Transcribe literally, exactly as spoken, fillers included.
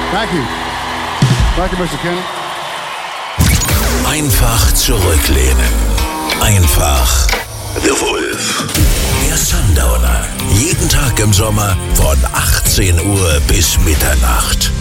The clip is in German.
Thank you. Thank you, Mister Kenny. Einfach zurücklehnen. Einfach The Wolf. Der Sundowner. Jeden Tag im Sommer von achtzehn Uhr bis Mitternacht.